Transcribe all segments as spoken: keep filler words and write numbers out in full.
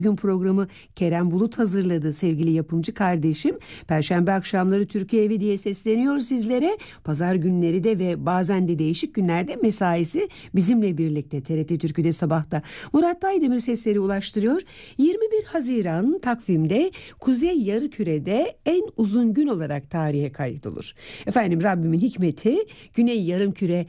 Gün programı Kerem Bulut hazırladı sevgili yapımcı kardeşim. Perşembe akşamları Türkiye Evi diye sesleniyor sizlere. Pazar günleri de ve bazen de değişik günlerde mesaisi bizimle birlikte T R T Türkü'de sabahta. Murat Taydemir sesleri ulaştırıyor. yirmi bir Haziran takvimde Kuzey Yarımküre'de en uzun gün olarak tarihe kaydolur. Efendim Rabbimin hikmeti Güney Yarımküre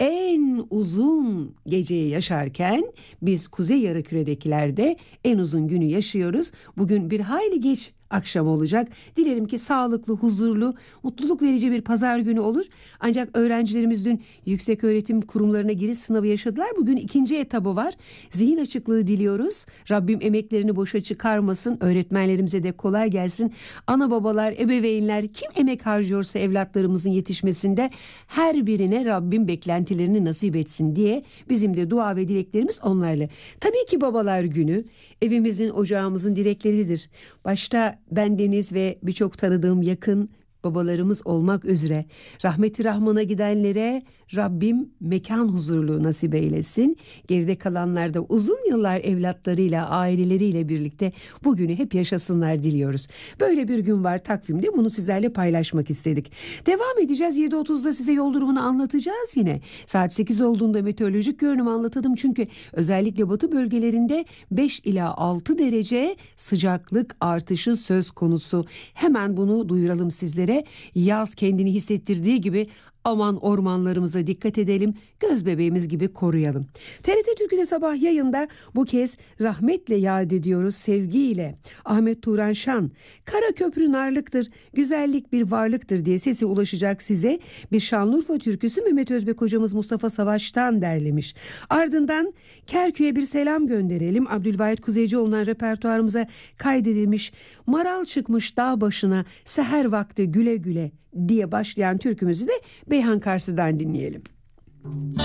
en uzun geceyi yaşarken biz Kuzey Yarımküre'dekiler de en uzun günü yaşıyoruz. Bugün bir hayli geç akşam olacak. Dilerim ki sağlıklı, huzurlu, mutluluk verici bir pazar günü olur. Ancak öğrencilerimiz dün yükseköğretim kurumlarına giriş sınavı yaşadılar. Bugün ikinci etabı var. Zihin açıklığı diliyoruz. Rabbim emeklerini boşa çıkarmasın. Öğretmenlerimize de kolay gelsin. Ana babalar, ebeveynler kim emek harcıyorsa evlatlarımızın yetişmesinde her birine Rabbim beklentilerini nasip etsin diye bizim de dua ve dileklerimiz onlarla. Tabii ki babalar günü evimizin, ocağımızın direkleridir. Başta bendeniz ve birçok tanıdığım yakın babalarımız olmak üzere rahmeti rahmana gidenlere Rabbim mekan huzurluğu nasip eylesin. Geride kalanlar da uzun yıllar evlatlarıyla, aileleriyle birlikte bugünü hep yaşasınlar diliyoruz. Böyle bir gün var takvimde, bunu sizlerle paylaşmak istedik. Devam edeceğiz. yedi otuzda size yol durumunu anlatacağız yine. Saat sekiz olduğunda meteorolojik görünümü anlatalım. Çünkü özellikle batı bölgelerinde beş ila altı derece sıcaklık artışı söz konusu. Hemen bunu duyuralım sizlere. Yaz kendini hissettirdiği gibi aman ormanlarımıza dikkat edelim, göz bebeğimiz gibi koruyalım. T R T Türkü'de sabah yayında bu kez rahmetle yad ediyoruz, sevgiyle. Ahmet Turan Şan, Kara Köprü narlıktır, güzellik bir varlıktır diye sesi ulaşacak size. Bir Şanlıurfa türküsü Mehmet Özbek hocamız Mustafa Savaş'tan derlemiş. Ardından Kerkük'e bir selam gönderelim. Abdülvahit Kuzeycioğlu'ndan repertuarımıza kaydedilmiş Maral çıkmış dağ başına seher vakti güle güle diye başlayan türkümüzü de Beyhan Karşı'dan dinleyelim.